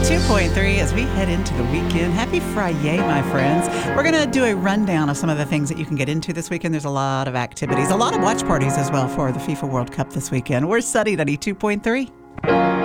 92.3 as we head into the weekend. Happy Friday, my friends. We're going to do a rundown of some of the things that you can get into this weekend. There's a lot of activities, a lot of watch parties as well for the FIFA World Cup this weekend. We're Sunny 92.3.